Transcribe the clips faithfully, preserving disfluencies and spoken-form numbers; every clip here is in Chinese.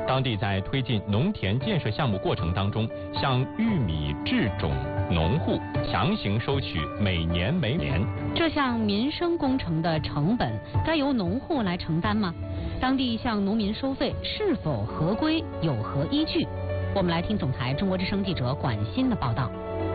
当地在推进农田建设项目过程当中，向玉米制种农户强行收取每年每年。 这项民生工程的成本该由农户来承担吗？当地向农民收费是否合规，有何依据？我们来听总台中国之声记者管欣的报道。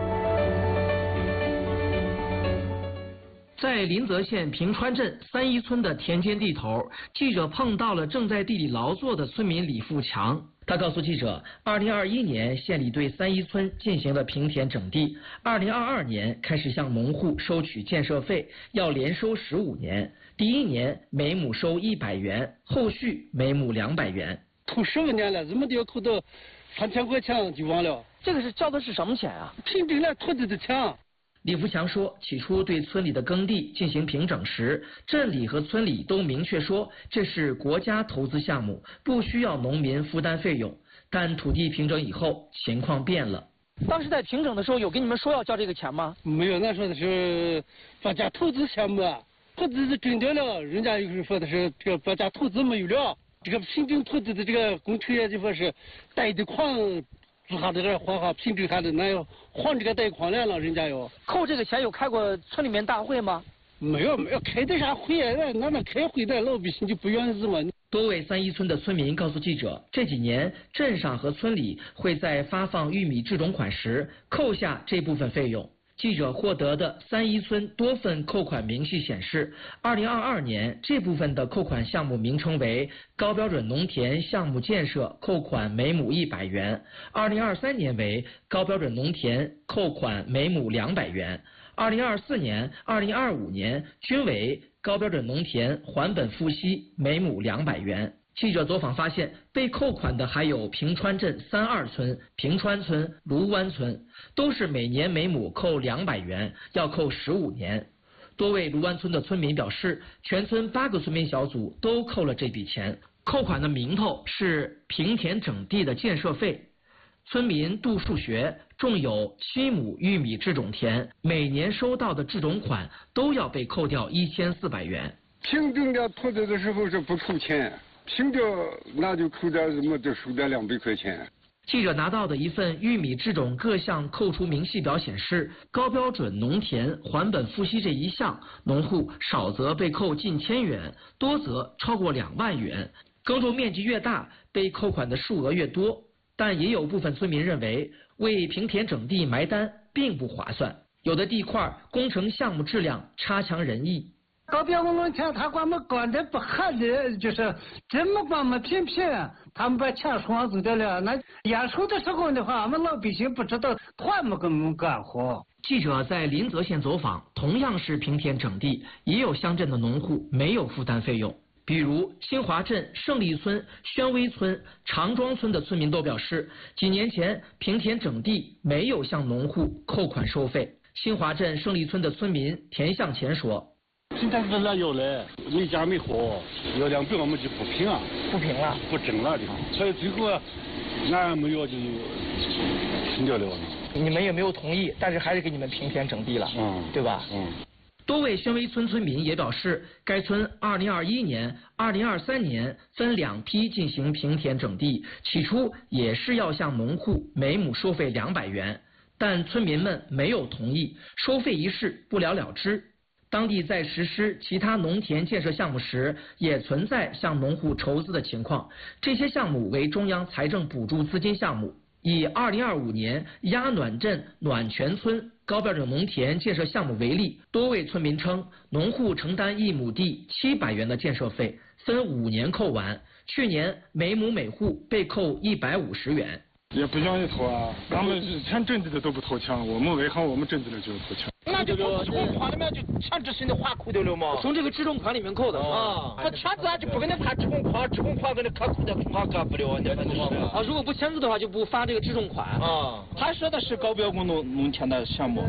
在临泽县平川镇三一村的田间地头，记者碰到了正在地里劳作的村民李富强。他告诉记者，二零二一年县里对三一村进行了平田整地，二零二二年开始向农户收取建设费，要连收十五年。第一年每亩收一百元，后续每亩两百元。 扣十五年了，怎么就要扣到三千块钱就完了？ 这个是交的是什么钱啊？ 平整了土地的钱。 李福强说，起初对村里的耕地进行平整时，镇里和村里都明确说这是国家投资项目，不需要农民负担费用。但土地平整以后，情况变了。 当时在平整的时候，有跟你们说要交这个钱吗？ 没有，那说的是国家投资项目，土地是整掉了，人家又是说的是这个国家投资没有了，这个平整土地的这个工程也就说是贷的款。做下这个还好，平整下的那要还这个贷款来了，人家要扣这个钱。有开过村里面大会吗？ 没有，没有开的啥会啊？那那开会的老百姓就不愿意嘛。 多位三一村的村民告诉记者，这几年镇上和村里会在发放玉米制种款时扣下这部分费用。记者获得的三一村多份扣款明细显示，二零二二年这部分的扣款项目名称为高标准农田项目建设，扣款每亩一百元；二零二三年为高标准农田，扣款每亩两百元；二零二四年、二零二五年均为高标准农田还本付息，每亩两百元。记者走访发现，被扣款的还有平川镇三二村、平川村、卢湾村，都是每年每亩扣两百元，要扣十五年。多位卢湾村的村民表示，全村八个村民小组都扣了这笔钱，扣款的名头是平田整地的建设费。村民杜树学种有七亩玉米制种田，每年收到的制种款都要被扣掉一千四百元。 平整掉土地的时候是不扣钱。平掉那就扣点什么，就收点两百块钱。 记者拿到的一份玉米制种各项扣除明细表显示，高标准农田还本付息这一项，农户少则被扣近千元，多则超过两万元。耕种面积越大，被扣款的数额越多。但也有部分村民认为，为平田整地埋单并不划算，有的地块工程项目质量差强人意。 高标准农田他管我们管的不合理，就是这么管我们平平，他们把钱双走掉了。那验收的时候的话，我们老百姓不知道，他们给我们干活。 记者在临泽县走访，同样是平田整地，也有乡镇的农户没有负担费用。比如新华镇胜利村、宣威村、长庄村的村民都表示，几年前平田整地没有向农户扣款收费。新华镇胜利村的村民田向前说。 现在是那有了，没家没户，要两百我们就不平啊， 不平了， 不整了的，所以最后啊，俺没有就停掉了。 你们也没有同意，但是还是给你们平田整地了，嗯，对吧？ 嗯。 多位宣威村村民也表示，该村二零二一年、二零二三年分两批进行平田整地，起初也是要向农户每亩收费两百元，但村民们没有同意，收费一事不了了之。当地在实施其他农田建设项目时，也存在向农户筹资的情况。这些项目为中央财政补助资金项目。以二零二五年鸭暖镇暖泉村高标准农田建设项目为例，多位村民称，农户承担一亩地七百元的建设费，分五年扣完。去年每亩每户被扣一百五十元。 也不愿意投啊，他们全镇子的都不投钱，我们为何我们镇子的就投钱？ 那就从制种款里面就强制性的划扣掉了嘛，从这个制种款里面扣的啊。他签字啊就不跟他发制种款，制种款跟他可扣的他干不了，你反正是啊。如果不签字的话就不发这个制种款啊。他说的是高标准农农田的项目。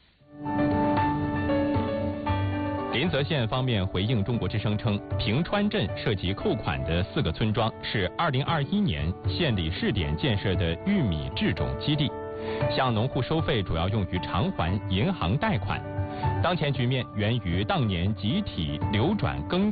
临泽县方面回应中国之声称，平川镇涉及扣款的四个村庄是二零二一年县里试点建设的玉米制种基地，向农户收费主要用于偿还银行贷款。当前局面源于当年集体流转耕